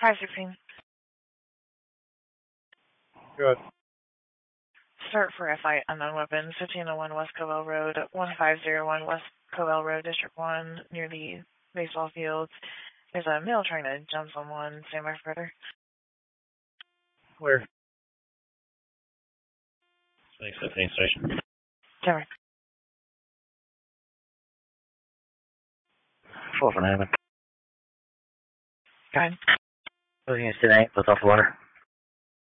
516. Good. Start for FI unknown weapons, 1501 West Covell Road, 1501 West Covell Road, District 1, near the baseball fields. There's a male trying to jump someone. Stand by for further. Where? 615 station. Stand by. 4 from Hammond. Go ahead. Moving unit 8, what's off the water?